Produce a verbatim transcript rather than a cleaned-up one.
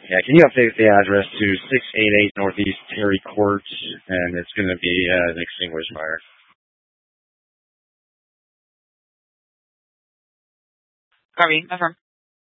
Yeah, can you update the address to six eighty-eight Northeast Terry Court, and it's going to be uh, an extinguished fire. Copy, affirm.